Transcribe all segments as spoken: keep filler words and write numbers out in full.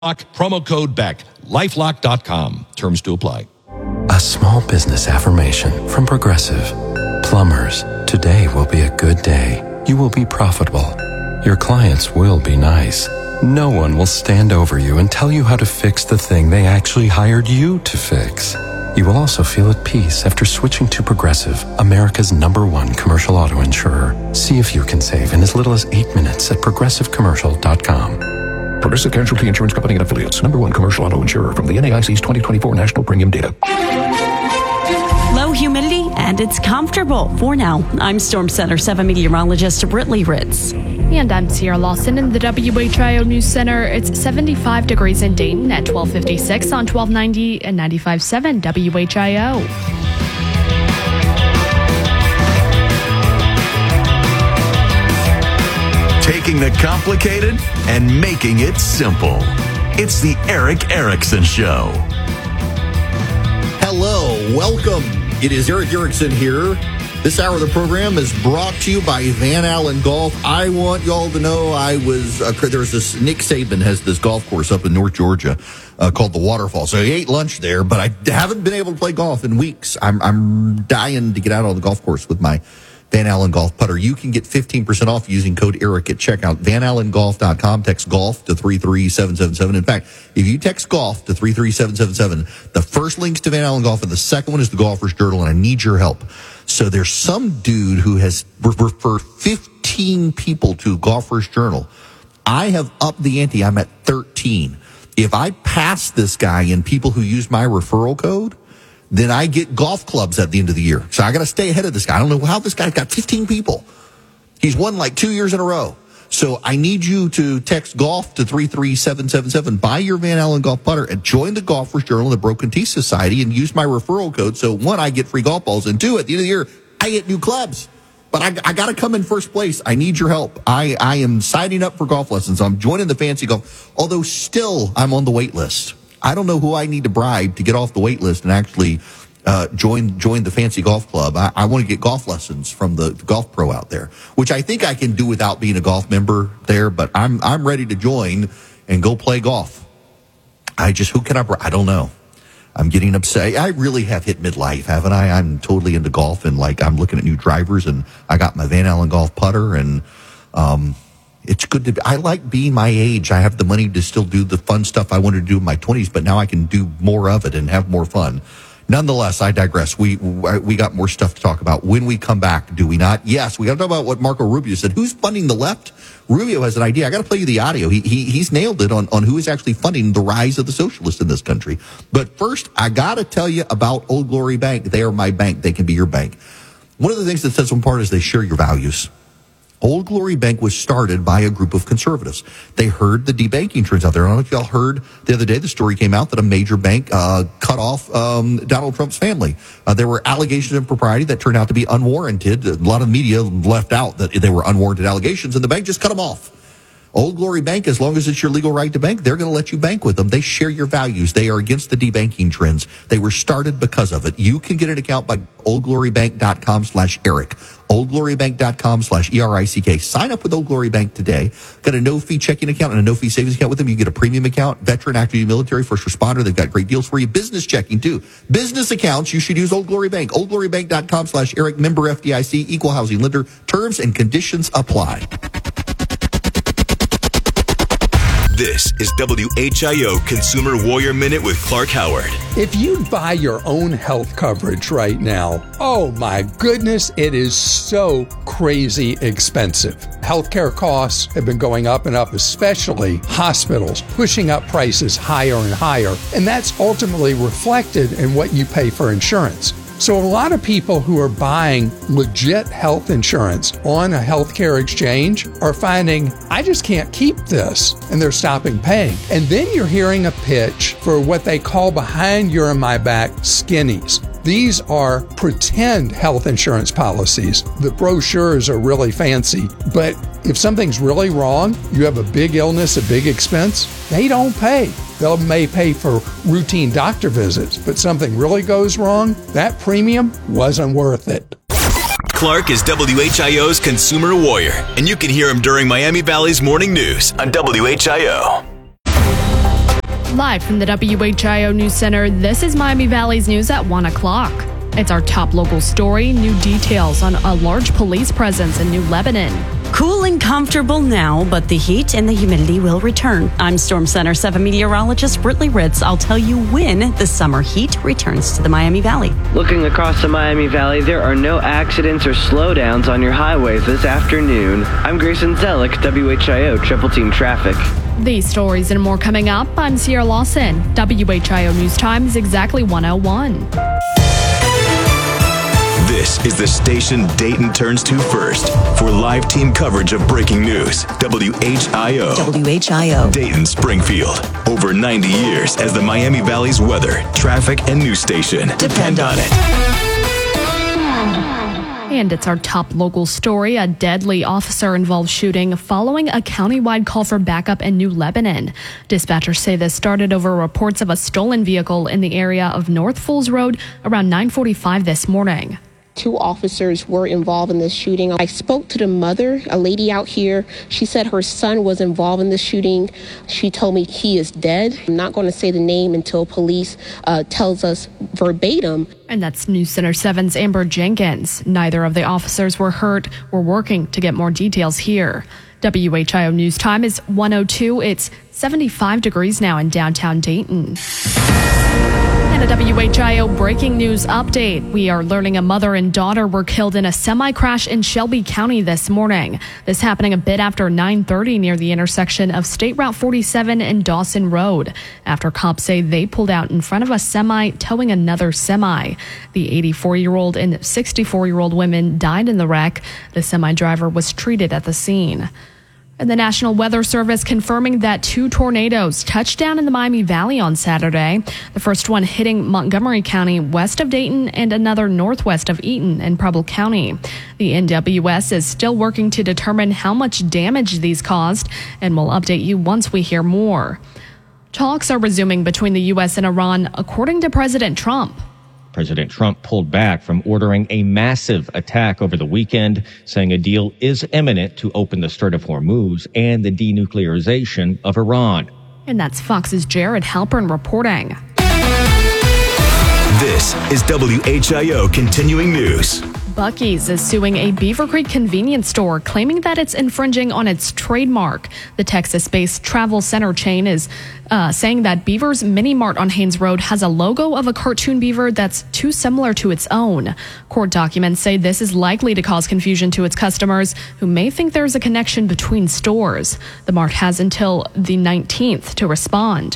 Promo code BECK. LifeLock dot com. Terms to apply. A small business affirmation from Progressive. Plumbers, today will be a good day. You will be profitable. Your clients will be nice. No one will stand over you and tell you how to fix the thing they actually hired you to fix. You will also feel at peace after switching to Progressive, America's number one commercial auto insurer. See if you can save in as little as eight minutes at progressive commercial dot com. Progressive Casualty Insurance Company and Affiliates. Number one commercial auto insurer from the N A I C's twenty twenty-four National Premium Data. Low humidity, and it's comfortable. For now, I'm Storm Center seven meteorologist Britley Ritz. And I'm Sierra Lawson in the W H I O News Center. It's seventy-five degrees in Dayton at twelve fifty-six on twelve ninety and ninety-five point seven W H I O. Taking the complicated and making it simple. It's the Erick Erickson Show. Hello, welcome. It is Erick Erickson here. This hour of the program is brought to you by Van Allen Golf. I want y'all to know I was, uh, there's this, Nick Saban has this golf course up in North Georgia uh, called the Waterfall. So he ate lunch there, but I haven't been able to play golf in weeks. I'm, I'm dying to get out on the golf course with my Van Allen Golf putter. You can get fifteen percent off using code Eric at checkout. Van Allen Golf dot com. Text golf to three three seven seven seven. In fact, if you text golf to three three seven seven seven, the first link's to Van Allen Golf and the second one is the Golfer's Journal, and I need your help. So there's some dude who has referred fifteen people to Golfer's Journal. I have upped the ante. I'm at thirteen. If I pass this guy and people who use my referral code, then I get golf clubs at the end of the year. So I got to stay ahead of this guy. I don't know how this guy's got fifteen people. He's won like two years in a row. So I need you to text golf to three three seven seven seven. Buy your Van Allen Golf putter and join the Golfer's Journal and the Broken Teeth Society and use my referral code. So one, I get free golf balls, and two, at the end of the year, I get new clubs. But I, I got to come in first place. I need your help. I, I am signing up for golf lessons. I'm joining the fancy golf, although still I'm on the wait list. I don't know who I need to bribe to get off the wait list and actually uh, join join the fancy golf club. I, I want to get golf lessons from the, the golf pro out there, which I think I can do without being a golf member there. But I'm I'm ready to join and go play golf. I just who can I? I don't know. I'm getting upset. I really have hit midlife, haven't I? I'm totally into golf, and like I'm looking at new drivers, and I got my Van Allen Golf putter, and um. It's good to be, I like being my age. I have the money to still do the fun stuff I wanted to do in my twenties, but now I can do more of it and have more fun. Nonetheless, I digress. We we got more stuff to talk about when we come back, do we not? Yes, we got to talk about what Marco Rubio said. Who's funding the left? Rubio has an idea. I got to play you the audio. He, he He's nailed it on, on who is actually funding the rise of the socialists in this country. But first, I got to tell you about Old Glory Bank. They are my bank. They can be your bank. One of the things that sets them apart is they share your values. Old Glory Bank was started by a group of conservatives. They heard the debanking trends out there. I don't know if y'all heard the other day, the story came out that a major bank uh, cut off um, Donald Trump's family. Uh, there were allegations of impropriety that turned out to be unwarranted. A lot of media left out that they were unwarranted allegations, and the bank just cut them off. Old Glory Bank, as long as it's your legal right to bank, they're going to let you bank with them. They share your values. They are against the debanking trends. They were started because of it. You can get an account by oldglorybank.com slash Eric. oldglorybank.com slash E R I C K. Sign up with Old Glory Bank today. Got a no-fee checking account and a no-fee savings account with them. You get a premium account, veteran, active duty military, first responder. They've got great deals for you. Business checking, too. Business accounts, you should use Old Glory Bank. oldglorybank.com slash Eric. Member F D I C, equal housing lender. Terms and conditions apply. This is W H I O Consumer Warrior Minute with Clark Howard. If you buy your own health coverage right now, oh my goodness, it is so crazy expensive. Healthcare costs have been going up and up, especially hospitals, pushing up prices higher and higher, and that's ultimately reflected in what you pay for insurance. So a lot of people who are buying legit health insurance on a healthcare exchange are finding, I just can't keep this, and they're stopping paying. And then you're hearing a pitch for what they call behind your and my back skinnies. These are pretend health insurance policies. The brochures are really fancy, but if something's really wrong, you have a big illness, a big expense, they don't pay. They may pay for routine doctor visits, but something really goes wrong, that premium wasn't worth it. Clark is W H I O's Consumer Warrior, and you can hear him during Miami Valley's Morning News on W H I O. Live from the W H I O News Center, this is Miami Valley's news at one o'clock. It's our top local story, new details on a large police presence in New Lebanon. Cool and comfortable now, but the heat and the humidity will return. I'm Storm Center seven meteorologist Britley Ritz. I'll tell you when the summer heat returns to the Miami Valley. Looking across the Miami Valley, there are no accidents or slowdowns on your highways this afternoon. I'm Grayson Zellick, W H I O Triple Team Traffic. These stories and more coming up. I'm Sierra Lawson. W H I O News Time is exactly one oh one. This is the station Dayton turns to first for live team coverage of breaking news. W H I O. W H I O. Dayton Springfield. Over ninety years as the Miami Valley's weather, traffic, and news station. Depend on it. And it's our top local story, a deadly officer-involved shooting following a countywide call for backup in New Lebanon. Dispatchers say this started over reports of a stolen vehicle in the area of North Falls Road around nine forty-five this morning. Two officers were involved in this shooting. I spoke to the mother, a lady out here. She said her son was involved in the shooting. She told me he is dead. I'm not going to say the name until police uh, tells us verbatim. And that's News Center seven's Amber Jenkins. Neither of the officers were hurt. We're working to get more details here. W H I O News Time is one oh two. It's seventy-five degrees now in downtown Dayton. And a W H I O breaking news update. We are learning a mother and daughter were killed in a semi-crash in Shelby County this morning. This happening a bit after nine thirty near the intersection of State Route forty-seven and Dawson Road, after cops say they pulled out in front of a semi towing another semi. The eighty-four-year-old and sixty-four-year-old women died in the wreck. The semi driver was treated at the scene. And the National Weather Service confirming that two tornadoes touched down in the Miami Valley on Saturday. The first one hitting Montgomery County west of Dayton and another northwest of Eaton and Preble County. The N W S is still working to determine how much damage these caused, and we'll update you once we hear more. Talks are resuming between the U S and Iran, according to President Trump. President Trump pulled back from ordering a massive attack over the weekend, saying a deal is imminent to open the Strait of Hormuz and the denuclearization of Iran. And that's Fox's Jared Halpern reporting. This is W H I O Continuing News. Buc-ee's is suing a Beaver Creek convenience store, claiming that it's infringing on its trademark. The Texas-based travel center chain is uh, saying that Beaver's Mini Mart on Haynes Road has a logo of a cartoon beaver that's too similar to its own. Court documents say this is likely to cause confusion to its customers, who may think there's a connection between stores. The Mart has until the nineteenth to respond.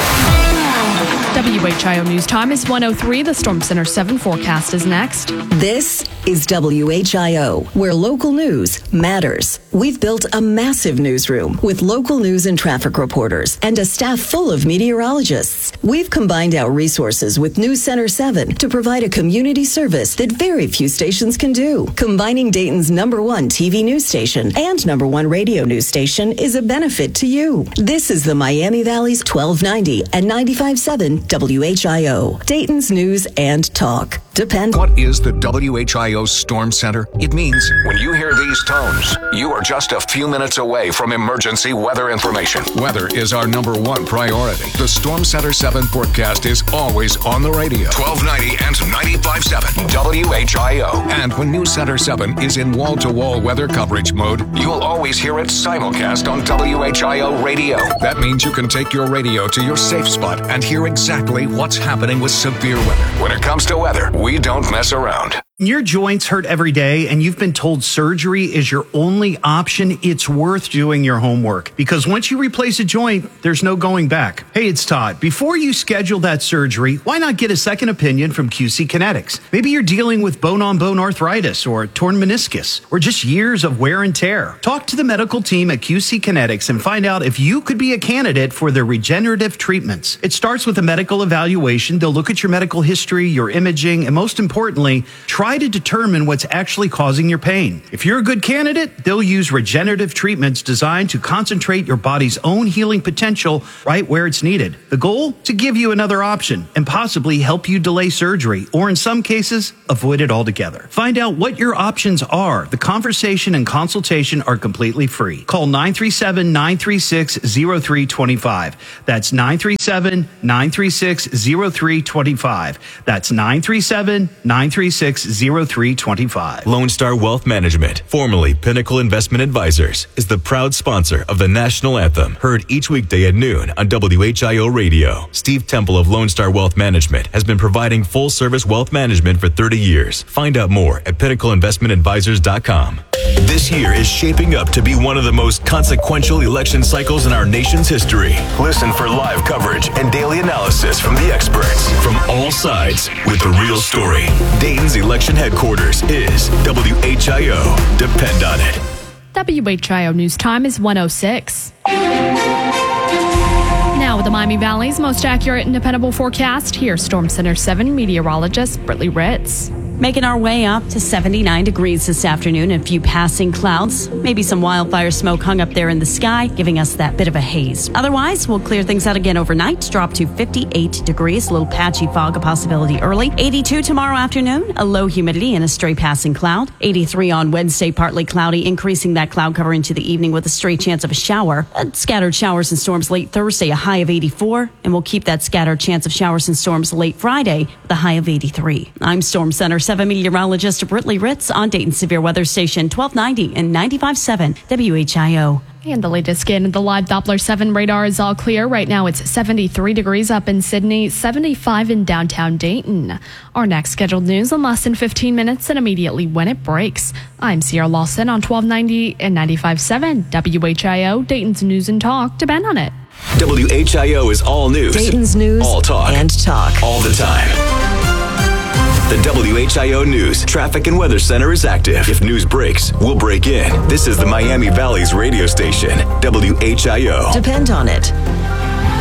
W H I O News Time is one oh three. The Storm Center seven forecast is next. This is W H I O, where local news matters. We've built a massive newsroom with local news and traffic reporters and a staff full of meteorologists. We've combined our resources with News Center seven to provide a community service that very few stations can do. Combining Dayton's number one T V news station and number one radio news station is a benefit to you. This is the Miami Valley's twelve ninety and ninety-five point seven W H I O, Dayton's news and talk. Depend. What is the W H I O Storm Center? It means when you hear these tones, you are just a few minutes away from emergency weather information. Weather is our number one priority. The Storm Center seven forecast is always on the radio. twelve ninety and ninety-five point seven W H I O. And when News Center seven is in wall-to-wall weather coverage mode, you'll always hear it simulcast on W H I O radio. That means you can take your radio to your safe spot and hear exactly what's happening with severe weather. When it comes to weather, we don't mess around. Your joints hurt every day and you've been told surgery is your only option. It's worth doing your homework, because once you replace a joint, there's no going back. Hey, it's Todd. Before you schedule that surgery, why not get a second opinion from Q C Kinetics? Maybe you're dealing with bone-on-bone arthritis or torn meniscus or just years of wear and tear. Talk to the medical team at Q C Kinetics and find out if you could be a candidate for their regenerative treatments. It starts with a medical evaluation. They'll look at your medical history, your imaging, and most importantly, try try to determine what's actually causing your pain. If you're a good candidate, they'll use regenerative treatments designed to concentrate your body's own healing potential right where it's needed. The goal? To give you another option and possibly help you delay surgery, or in some cases, avoid it altogether. Find out what your options are. The conversation and consultation are completely free. Call nine three seven, nine three six, zero three two five. That's nine three seven, nine three six, zero three two five. That's nine three seven, nine three six, zero three two five. Lone Star Wealth Management, formerly Pinnacle Investment Advisors, is the proud sponsor of the national anthem, heard each weekday at noon on W H I O Radio. Steve Temple of Lone Star Wealth Management has been providing full-service wealth management for thirty years. Find out more at pinnacle investment advisors dot com. This year is shaping up to be one of the most consequential election cycles in our nation's history. Listen for live coverage and daily analysis from the experts from all sides with the real story. Dayton's election headquarters is W H I O. Depend on it. W H I O News Time is one oh six. Now with the Miami Valley's most accurate and dependable forecast, here's Storm Center seven meteorologist Brittany Ritz. Making our way up to seventy-nine degrees this afternoon and a few passing clouds. Maybe some wildfire smoke hung up there in the sky, giving us that bit of a haze. Otherwise, we'll clear things out again overnight, drop to fifty-eight degrees, a little patchy fog, a possibility early. eighty-two tomorrow afternoon, a low humidity and a stray passing cloud. eighty-three on Wednesday, partly cloudy, increasing that cloud cover into the evening with a stray chance of a shower. Uh, scattered showers and storms late Thursday, a high of eighty-four, and we'll keep that scattered chance of showers and storms late Friday with a high of eighty-three. I'm Storm Center seven meteorologist Brittany Ritz on Dayton Severe Weather Station twelve ninety and ninety-five point seven W H I O. And the latest scan of the live Doppler seven radar is all clear. Right now it's seventy-three degrees up in Sydney, seventy-five in downtown Dayton. Our next scheduled news in less than fifteen minutes and immediately when it breaks. I'm Sierra Lawson on twelve ninety and ninety-five point seven W H I O, Dayton's News and Talk. Depend on it. W H I O is all news. Dayton's news all talk. and talk. All the time. The W H I O News Traffic and Weather Center is active. If news breaks, we'll break in. This is the Miami Valley's radio station, W H I O. Depend on it.